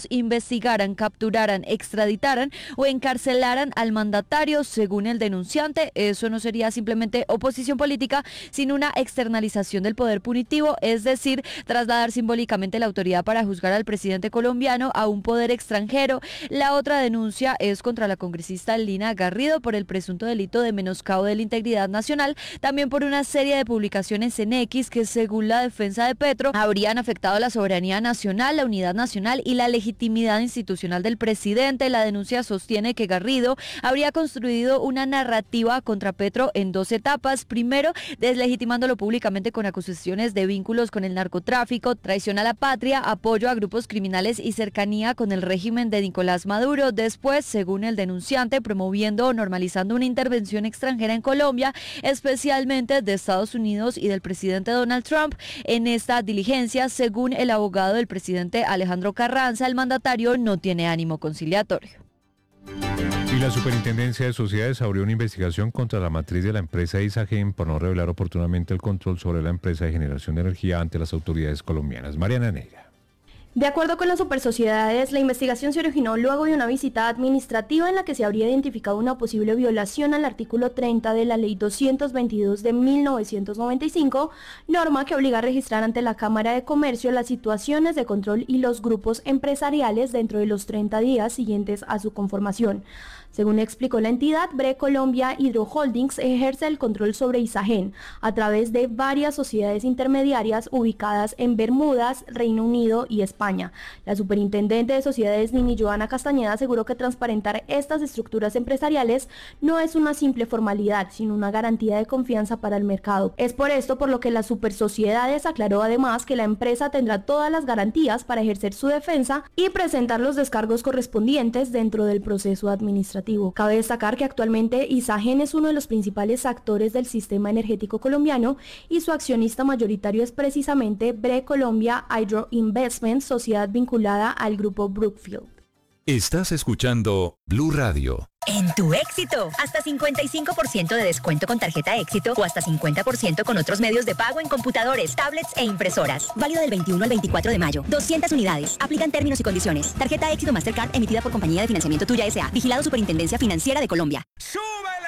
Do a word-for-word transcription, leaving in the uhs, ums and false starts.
Unidos investigaran, capturaran, extraditaran o encarcelaran al mandatario, según el denunciante. Eso no sería simplemente oposición política, sino una externalización del poder punitivo, es decir, trasladar simbólicamente la autoridad para juzgar al presidente colombiano a un poder extranjero. La otra denuncia es contra la congresista Lina Garrido por el presunto delito de menoscabo de la integridad nacional, también por una serie de publicaciones en X que, según la defensa de Petro, habrían afectado la soberanía nacional, la unidad nacional y la legitimidad institucional del presidente. La denuncia sostiene que Garrido habría construido una narrativa contra Petro en dos etapas. Primero, deslegitimándolo públicamente con acusaciones de vínculos con el narcotráfico, traición a la patria, apoyo a grupos criminales y cercanía con el régimen de Nicolás Maduro. Después, según el denunciante, promoviendo o normalizando una intervención extranjera en Colombia, especialmente de Estados Unidos y del presidente Donald Trump. En esta diligencia, según el abogado del presidente Alejandro Carranza, el mandatario no tiene ánimo conciliatorio. Y la Superintendencia de Sociedades abrió una investigación contra la matriz de la empresa Isagen por no revelar oportunamente el control sobre la empresa de generación de energía ante las autoridades colombianas. Mariana Negra. De acuerdo con las supersociedades, la investigación se originó luego de una visita administrativa en la que se habría identificado una posible violación al artículo treinta de la Ley doscientos veintidós de mil novecientos noventa y cinco, norma que obliga a registrar ante la Cámara de Comercio las situaciones de control y los grupos empresariales dentro de los treinta días siguientes a su conformación. Según explicó la entidad, Bre Colombia Hydro Holdings ejerce el control sobre Isagen a través de varias sociedades intermediarias ubicadas en Bermudas, Reino Unido y España. La superintendente de sociedades, Nini Joana Castañeda, aseguró que transparentar estas estructuras empresariales no es una simple formalidad, sino una garantía de confianza para el mercado. Es por esto por lo que las supersociedades aclaró además que la empresa tendrá todas las garantías para ejercer su defensa y presentar los descargos correspondientes dentro del proceso administrativo. Cabe destacar que actualmente Isagen es uno de los principales actores del sistema energético colombiano y su accionista mayoritario es precisamente Bre Colombia Hydro Investments, sociedad vinculada al grupo Brookfield. Estás escuchando Blue Radio. En tu Éxito, hasta cincuenta y cinco por ciento de descuento con tarjeta Éxito o hasta cincuenta por ciento con otros medios de pago en computadores, tablets e impresoras. Válido del veintiuno al veinticuatro de mayo. doscientas unidades. Aplican términos y condiciones. Tarjeta Éxito Mastercard emitida por Compañía de Financiamiento Tuya S A. Vigilado Superintendencia Financiera de Colombia. ¡Súbele!